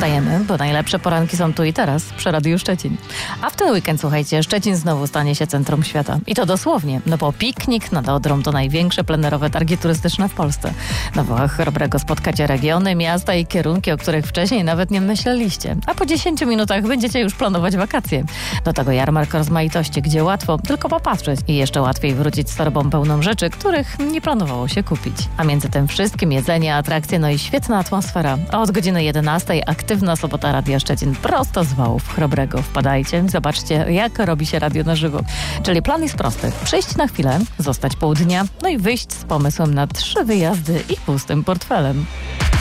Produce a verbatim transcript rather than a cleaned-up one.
Wstajemy, bo najlepsze poranki są tu i teraz przy Radiu Szczecin. A w ten weekend, słuchajcie, Szczecin znowu stanie się centrum świata. I to dosłownie, no bo piknik nad Odrą to największe plenerowe targi turystyczne w Polsce. Na Wołach Chrobrego spotkacie regiony, miasta i kierunki, o których wcześniej nawet nie myśleliście. A po dziesięciu minutach będziecie już planować wakacje. Do tego jarmark rozmaitości, gdzie łatwo tylko popatrzeć i jeszcze łatwiej wrócić z torbą pełną rzeczy, których nie planowało się kupić. A między tym wszystkim jedzenie, atrakcje, no i świetna atmosfera. A od godziny jedenastej aktywna sobota Radia Szczecin prosto z Wołów Chrobrego. Wpadajcie, zobaczcie, jak robi się radio na żywo. Czyli plan jest prosty. Przyjść na chwilę, zostać pół dnia, no i wyjść z pomysłem na trzy wyjazdy i pustym portfelem.